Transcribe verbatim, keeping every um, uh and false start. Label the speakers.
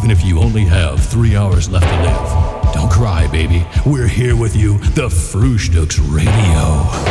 Speaker 1: even if you only have three hours left to live. Don't cry, baby. We're here with you, the Frühstücks Radio.